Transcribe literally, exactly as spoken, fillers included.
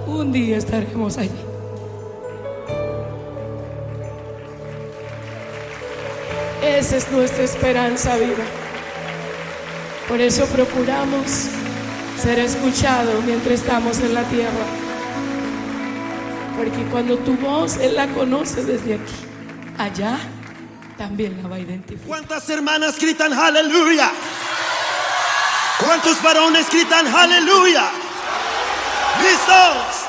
un día estaremos allí. Esa es nuestra esperanza viva. Por eso procuramos ser escuchados mientras estamos en la tierra. Porque cuando tu voz Él la conoce desde aquí, allá también la va a identificar. ¿Cuántas hermanas gritan aleluya? ¿Cuántos varones gritan aleluya? ¡Listos!